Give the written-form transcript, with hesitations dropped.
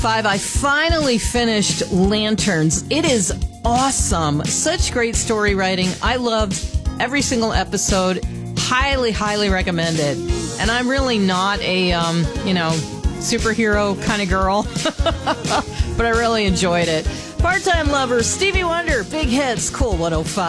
5, I finally finished Lanterns. It is awesome. Such great story writing. I loved every single episode. Highly, highly recommended. And I'm really not a, superhero kind of girl, but I really enjoyed it. Part-Time Lovers, Stevie Wonder, Big Hits, Cool 105.